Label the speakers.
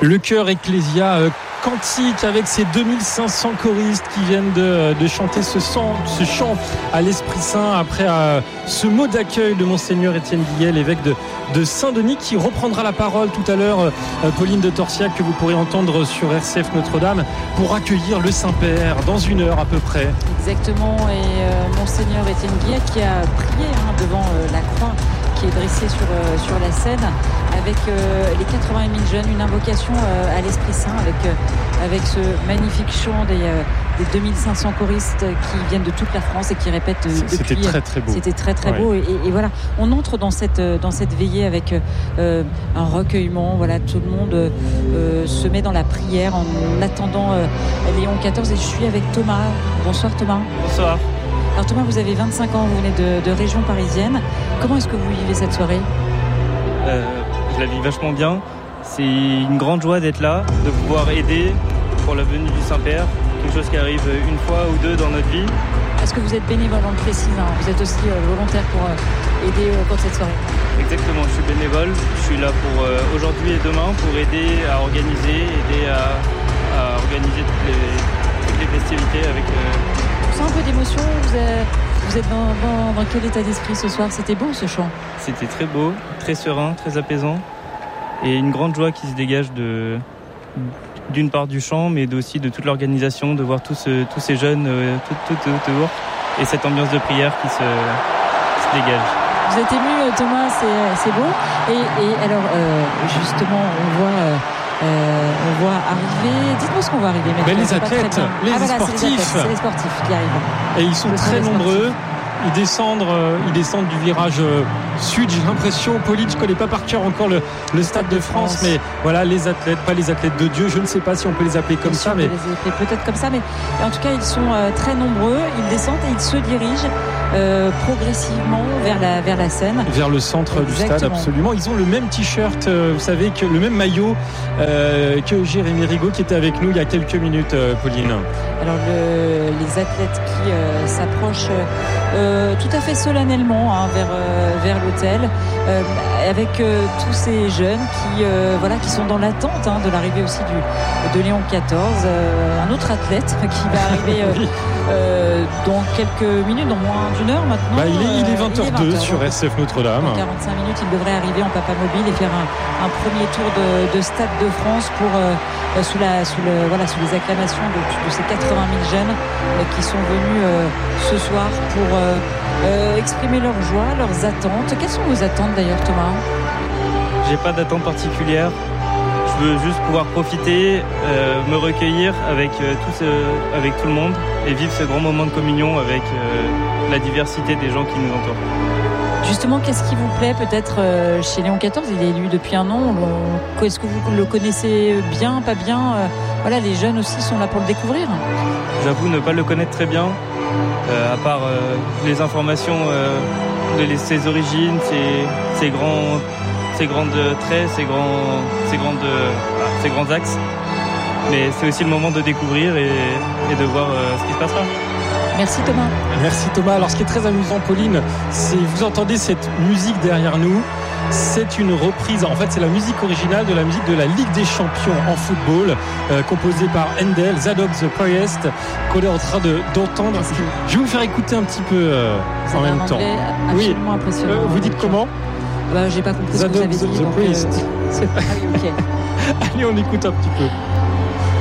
Speaker 1: Le chœur Ecclésia Cantique avec ses 2500 choristes qui viennent de chanter ce chant à l'Esprit Saint après ce mot d'accueil de Monseigneur Étienne Guillet, l'évêque de Saint-Denis, qui reprendra la parole tout à l'heure, Pauline de Torsiac, que vous pourrez entendre sur RCF Notre-Dame, pour accueillir le Saint-Père dans 1 heure à peu près.
Speaker 2: Exactement, et Monseigneur Étienne Guillet qui a prié devant la croix qui est dressée sur la scène avec les 80 000 jeunes, une invocation à l'Esprit Saint avec ce magnifique chant des 2500 choristes qui viennent de toute la France et qui répètent depuis.
Speaker 1: C'était très très beau.
Speaker 2: C'était très très beau, et voilà, on entre dans cette veillée avec un recueillement. Voilà, tout le monde se met dans la prière en attendant Léon XIV, et je suis avec Thomas. Bonsoir Thomas.
Speaker 3: Bonsoir.
Speaker 2: Alors Thomas, vous avez 25 ans, vous venez de région parisienne. Comment est-ce que vous vivez cette soirée ?
Speaker 3: Je la vis vachement bien. C'est une grande joie d'être là, de pouvoir aider pour la venue du Saint-Père, quelque chose qui arrive une fois ou deux dans notre vie.
Speaker 2: Est-ce que vous êtes bénévole, on le précise, vous êtes aussi volontaire pour aider au cours de cette soirée ?
Speaker 3: Exactement, je suis bénévole. Je suis là pour aujourd'hui et demain pour aider à organiser, à organiser toutes les festivités avec...
Speaker 2: On sent un peu d'émotion, vous êtes dans quel état d'esprit ce soir ? C'était beau ce chant ?
Speaker 3: C'était très beau, très serein, très apaisant, et une grande joie qui se dégage d'une part du chant, mais aussi de toute l'organisation, de voir tous ces jeunes tout autour, et cette ambiance de prière qui se dégage.
Speaker 2: Vous êtes ému Thomas, c'est beau, et alors justement on voit arriver. Dites-moi ce qu'on va arriver.
Speaker 1: Les athlètes,
Speaker 2: c'est les sportifs qui arrivent.
Speaker 1: Et ils sont très nombreux. Ils descendent du virage sud. J'ai l'impression, Pauline, je ne connais pas par cœur encore le Stade de France, mais voilà, les athlètes, pas les athlètes de Dieu. Je ne sais pas si on peut les appeler comme ça, mais
Speaker 2: peut-être comme ça. Mais en tout cas, ils sont très nombreux. Ils descendent et ils se dirigent progressivement vers la scène,
Speaker 1: vers le centre du stade. Absolument. Ils ont le même t-shirt, vous savez, que le même maillot que Jérémy Rigaud qui était avec nous il y a quelques minutes, Pauline.
Speaker 2: Alors les athlètes qui s'approchent tout à fait solennellement vers l'hôtel, avec tous ces jeunes qui sont dans l'attente de l'arrivée aussi de Léon XIV, un autre athlète qui va arriver dans quelques minutes, dans moins d'1 heure maintenant.
Speaker 1: Il est 20h02 sur RCF Notre-Dame.
Speaker 2: Dans 45 minutes, il devrait arriver en papa mobile et faire un premier tour de Stade de France pour sous les acclamations de ces 80 000 jeunes qui sont venus ce soir pour exprimer leur joie, leurs attentes. Quelles sont vos attentes d'ailleurs, Thomas ?
Speaker 3: J'ai pas d'attente particulière. Je veux juste pouvoir profiter, me recueillir avec tout le monde et vivre ce grand moment de communion avec la diversité des gens qui nous entourent.
Speaker 2: Justement, qu'est-ce qui vous plaît peut-être chez Léon XIV ? Il est élu depuis un an. Est-ce que vous le connaissez bien, pas bien ? Voilà, les jeunes aussi sont là pour le découvrir.
Speaker 3: J'avoue ne pas le connaître très bien, à part les informations de ses origines, ses grands traits, ses grands axes. Mais c'est aussi le moment de découvrir et de voir ce qui se passera.
Speaker 2: Merci Thomas.
Speaker 1: Merci Thomas. Alors ce qui est très amusant, Pauline, c'est vous entendez cette musique derrière nous. C'est une reprise, en fait c'est la musique originale de la musique de la Ligue des Champions en football, composée par Handel, Zadok the Priest, qu'on est en train d'entendre. Je vais vous faire écouter un petit peu en même temps.
Speaker 2: Oui. Impressionnant.
Speaker 1: Vous dites comment ?
Speaker 2: J'ai pas compris
Speaker 1: Zadok
Speaker 2: ce que vous avez dit.
Speaker 1: The Priest.
Speaker 2: Okay.
Speaker 1: Allez, on écoute un petit peu.